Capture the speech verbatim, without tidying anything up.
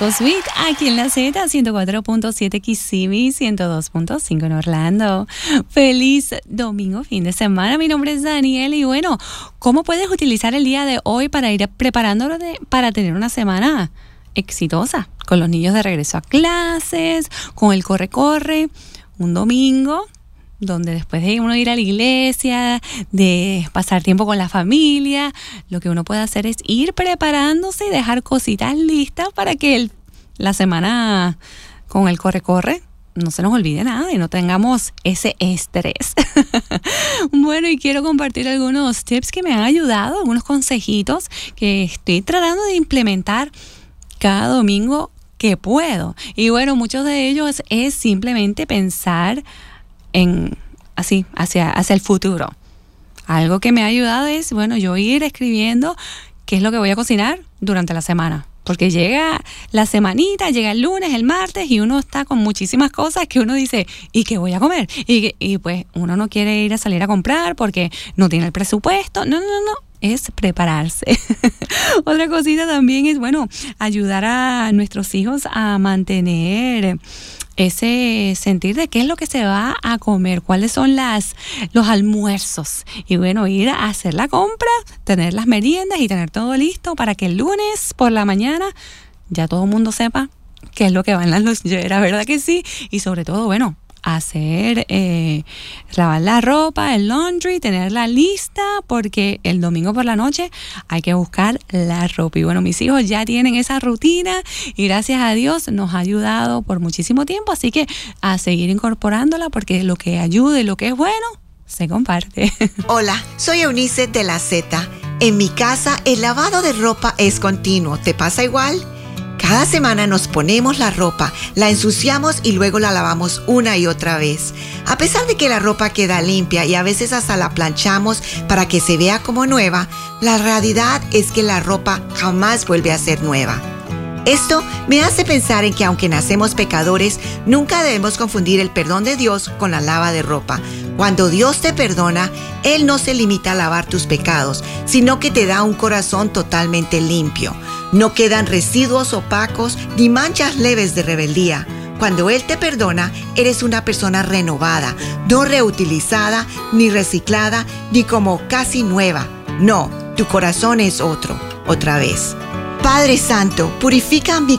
Taco Suite, aquí en la Z, ciento cuatro punto siete Kissimmee, ciento dos punto cinco en Orlando. Feliz domingo, fin de semana. Mi nombre es Daniel y bueno, ¿cómo puedes utilizar el día de hoy para ir preparándolo de, para tener una semana exitosa? Con los niños de regreso a clases, con el corre-corre, un domingo donde después de uno ir a la iglesia, de pasar tiempo con la familia, lo que uno puede hacer es ir preparándose y dejar cositas listas para que el, la semana con el corre-corre no se nos olvide nada y no tengamos ese estrés. Bueno, y quiero compartir algunos tips que me han ayudado, algunos consejitos que estoy tratando de implementar cada domingo que puedo. Y bueno, muchos de ellos es simplemente pensar en así, hacia, hacia el futuro. Algo que me ha ayudado es, bueno, yo ir escribiendo qué es lo que voy a cocinar durante la semana. Porque llega la semanita, llega el lunes, el martes, y uno está con muchísimas cosas que uno dice, ¿y qué voy a comer? Y, y pues uno no quiere ir a salir a comprar porque no tiene el presupuesto. No, no, no, es prepararse. Otra cosita también es, bueno, ayudar a nuestros hijos a mantener ese sentir de qué es lo que se va a comer, cuáles son las los almuerzos y bueno, ir a hacer la compra, tener las meriendas y tener todo listo para que el lunes por la mañana ya todo el mundo sepa qué es lo que va en las loncheras, ¿verdad que sí? Y sobre todo, bueno, hacer, eh, lavar la ropa, el laundry, tenerla lista, porque el domingo por la noche hay que buscar la ropa. Y bueno, mis hijos ya tienen esa rutina y gracias a Dios nos ha ayudado por muchísimo tiempo, así que a seguir incorporándola porque lo que ayuda y lo que es bueno se comparte. Hola, soy Eunice de la Z. En mi casa el lavado de ropa es continuo. ¿Te pasa igual? Cada semana nos ponemos la ropa, la ensuciamos y luego la lavamos una y otra vez. A pesar de que la ropa queda limpia y a veces hasta la planchamos para que se vea como nueva, la realidad es que la ropa jamás vuelve a ser nueva. Esto me hace pensar en que aunque nacemos pecadores, nunca debemos confundir el perdón de Dios con la lava de ropa. Cuando Dios te perdona, Él no se limita a lavar tus pecados, sino que te da un corazón totalmente limpio. No quedan residuos opacos ni manchas leves de rebeldía. Cuando Él te perdona, eres una persona renovada, no reutilizada, ni reciclada, ni como casi nueva. No, tu corazón es otro, otra vez. Padre Santo, purifica mi